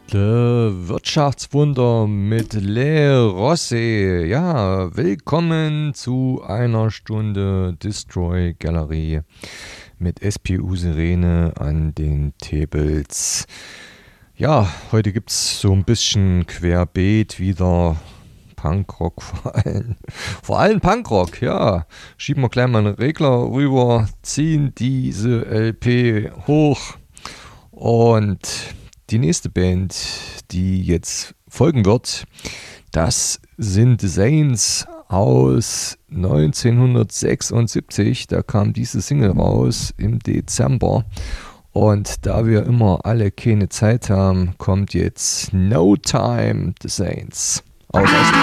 Wirtschaftswunder mit Le Rossi. Ja, willkommen zu einer Stunde Destroy Gallery mit SPU Sirene an den Tables. Ja, heute gibt es so ein bisschen querbeet wieder Punkrock vor allem Punkrock, ja. Schieben wir gleich mal einen Regler rüber, ziehen diese LP hoch und die nächste Band, die jetzt folgen wird, das sind Saints aus 1976. Da kam diese Single raus im Dezember. Und da wir immer alle keine Zeit haben, kommt jetzt No Time, The Saints. Aus